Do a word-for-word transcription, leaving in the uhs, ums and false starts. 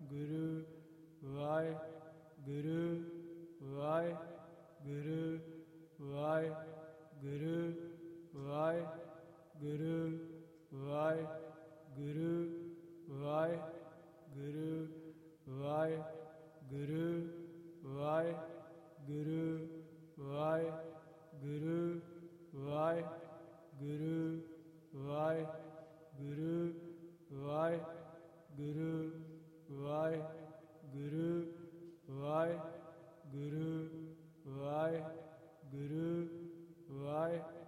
Guru Waheguru Waheguru Waheguru Waheguru Waheguru Waheguru Waheguru Waheguru Waheguru Waheguru Waheguru Waheguru Waheguru Waheguru Waheguru Waheguru ਵਾਹਿ